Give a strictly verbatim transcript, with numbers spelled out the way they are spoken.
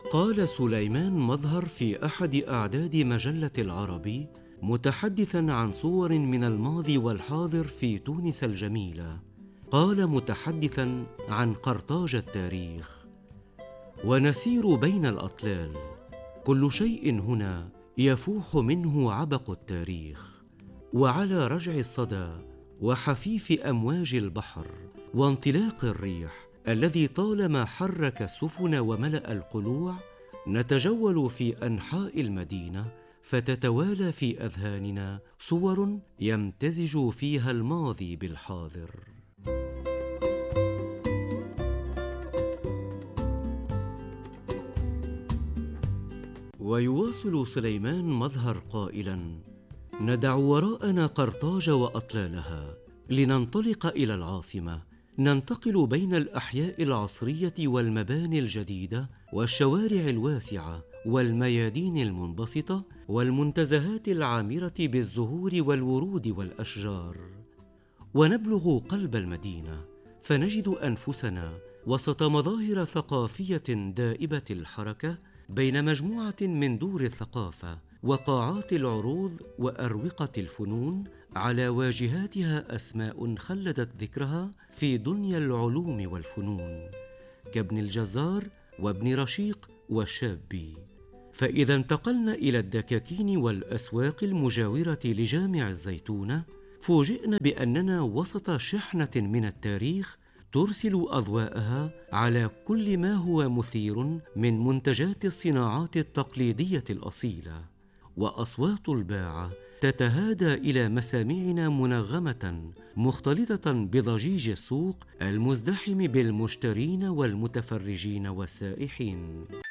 قال سليمان مظهر في أحد أعداد مجلة العربي متحدثاً عن صور من الماضي والحاضر في تونس الجميلة، قال متحدثاً عن قرطاج التاريخ: ونسير بين الأطلال، كل شيء هنا يفوح منه عبق التاريخ، وعلى رجع الصدى وحفيف أمواج البحر وانطلاق الريح الذي طالما حرك السفن وملأ القلوع، نتجول في أنحاء المدينة فتتوالى في أذهاننا صور يمتزج فيها الماضي بالحاضر. ويواصل سليمان مظهر قائلاً: ندع وراءنا قرطاج وأطلالها لننطلق إلى العاصمة، ننتقل بين الأحياء العصرية والمباني الجديدة والشوارع الواسعة والميادين المنبسطة والمنتزهات العامرة بالزهور والورود والأشجار، ونبلغ قلب المدينة فنجد أنفسنا وسط مظاهر ثقافية دائبة الحركة بين مجموعة من دور الثقافة وقاعات العروض وأروقة الفنون، على واجهاتها أسماء خلدت ذكرها في دنيا العلوم والفنون كابن الجزار وابن رشيق والشابي. فإذا انتقلنا إلى الدكاكين والأسواق المجاورة لجامع الزيتونة، فوجئنا بأننا وسط شحنة من التاريخ ترسل أضواءها على كل ما هو مثير من منتجات الصناعات التقليدية الأصيلة، وأصوات الباعة تتهادى إلى مسامعنا منغمة مختلطة بضجيج السوق المزدحم بالمشترين والمتفرجين والسائحين.